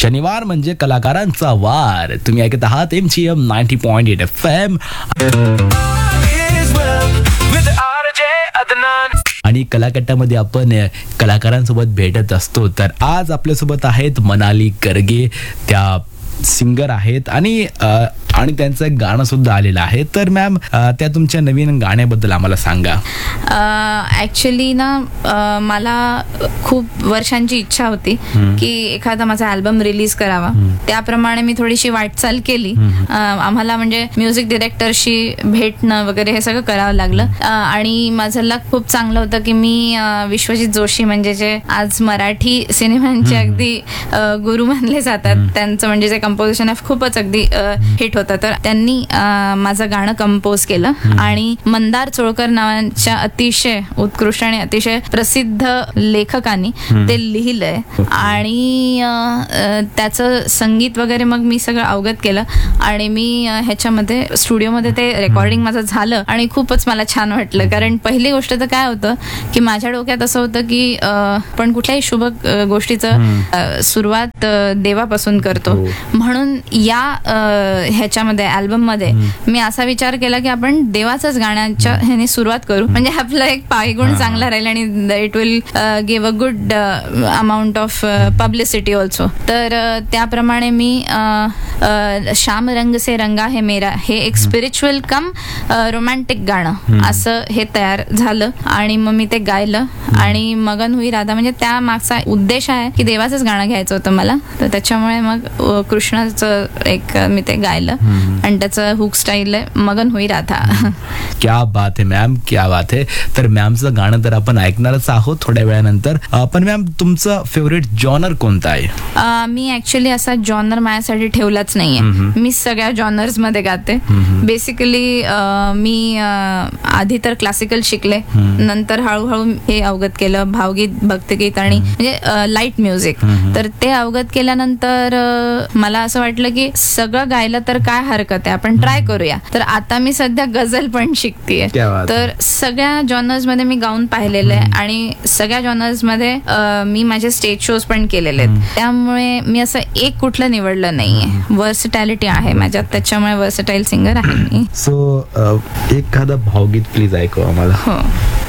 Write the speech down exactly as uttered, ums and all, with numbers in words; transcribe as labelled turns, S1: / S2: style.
S1: शनिवार म्हणजे कलाकारांचा वार. तुम्ही ऐकत आहात M G M ninety point eight F M आणि कलाकट्टामध्ये आपण कलाकारांसोबत भेटत असतो. तर आज आपल्यासोबत आहेत मनाली गर्गे. त्या सिंगर आहेत आणि आणि त्यांचं एक गाणं सुद्धा आलेलं आहे. तर मॅम त्या तुमच्या नवीन गाण्याबद्दल आम्हाला सांगा.
S2: ॲक्च्युली ना मला खूप वर्षांची इच्छा होती की एखादा माझा अल्बम रिलीज करावा. त्याप्रमाणे मी थोडीशी वाटचाल केली. आम्हाला म्हणजे म्युझिक डिरेक्टरशी भेटणं वगैरे हे सगळं करावं लागलं. आणि माझं लक खूप चांगलं होतं की मी विश्वजित जोशी म्हणजे जे आज मराठी सिनेमांचे अगदी गुरु मानले जातात, त्यांचं म्हणजे जे कंपोजिशन आहे खूपच अगदी हिट होतं. तर त्यांनी माझं गाणं कंपोज केलं आणि मंदार चोळकर नावाच्या अतिशय उत्कृष्ट आणि अतिशय प्रसिद्ध लेखकांनी ते लिहिलंय. आणि त्याचं संगीत वगैरे मग मी सगळं अवगत केलं आणि मी ह्याच्यामध्ये स्टुडिओमध्ये ते रेकॉर्डिंग माझं झालं आणि खूपच मला छान वाटलं. कारण पहिली गोष्ट तर काय होतं की माझ्या डोक्यात असं होतं की पण कुठल्याही शुभ गोष्टीचं सुरुवात देवापासून करतो, म्हणून या ह्याच्यामध्ये अल्बम मध्ये मी असा विचार केला की आपण देवाच्याच गाण्याच्या ह्याने सुरुवात करू, म्हणजे आपला एक पायगुण चांगला राहील आणि it will give a good amount of publicity also. तर त्याप्रमाणे मी श्याम रंग से रंगा है मेरा हे एक स्पिरिच्युअल कम रोमॅन्टिक गाणं असं हे तयार झालं आणि मग मी ते गायलं. आणि मगन हुई राधा म्हणजे त्या मागचा उद्देश आहे की देवाचंच गाणं घ्यायचं होतं मला. तर त्याच्यामुळे मग कृष्णाचं एक मी ते गायलं आणि त्याचं हुक स्टाईल आहे मगन हुई राधा.
S1: क्या बात आहे मॅम, क्या बात आहे. तर मॅमचं गाणं तर आपण ऐकणारच आहोत थोड्या वेळानंतर. पण मॅम तुमचं फेवरेट जॉनर कोणता आहे?
S2: मी ऍक्च्युली असा जॉनर माझ्यासाठी ठेवलाच नाहीये. मी सगळ्या जॉनर्स मध्ये गाते. बेसिकली मी आधी तर क्लासिकल शिकले, नंतर हळूहळू हे अवगत केलं भावगीत, भक्तिगीत आणि म्हणजे लाईट म्युझिक. तर ते अवगत केल्यानंतर मला असं वाटलं की सगळं गायलं तर काय हरकत आहे, आपण ट्राय करूया. तर आता मी सध्या गझल पण शिकतेय. तर सगळ्या जॉनर्स मध्ये मी गाऊन पाहिलेलं आहे आणि सगळ्या जॉनर्स मध्ये मी माझे स्टेज शोज पण केलेले आहेत. त्यामुळे मी असं एक कुठलं निवडलं नाहीये. वर्सटॅलिटी आहे माझ्यात, त्याच्यामुळे वर्सटाईल सिंगर आहे मी.
S1: सो एखादा भावगीत प्लीज ऐकव आम्हाला.
S2: हो.